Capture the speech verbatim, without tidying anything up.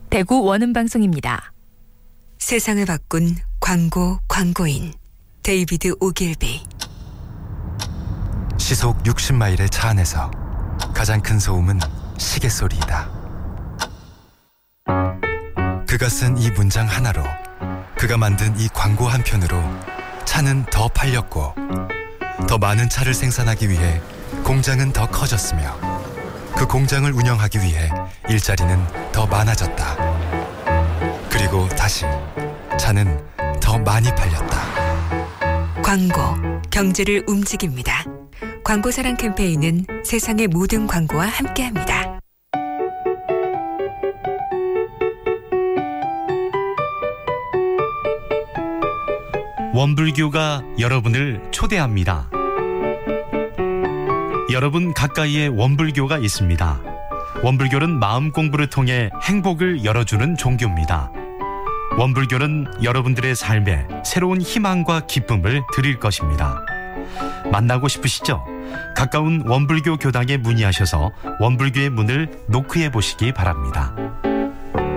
대구 원음방송입니다. 세상을 바꾼 광고 광고인 데이비드 오길비. 시속 육십 마일의 차 안에서 가장 큰 소음은 시계 소리이다. 그가 쓴 이 문장 하나로, 그가 만든 이 광고 한 편으로 차는 더 팔렸고, 더 많은 차를 생산하기 위해 공장은 더 커졌으며, 그 공장을 운영하기 위해 일자리는 더 많아졌다. 그리고 다시 차는 더 많이 팔렸다. 광고, 경제를 움직입니다. 광고사랑 캠페인은 세상의 모든 광고와 함께합니다. 원불교가 여러분을 초대합니다. 여러분 가까이에 원불교가 있습니다. 원불교는 마음 공부를 통해 행복을 열어주는 종교입니다. 원불교는 여러분들의 삶에 새로운 희망과 기쁨을 드릴 것입니다. 만나고 싶으시죠? 가까운 원불교 교당에 문의하셔서 원불교의 문을 노크해 보시기 바랍니다.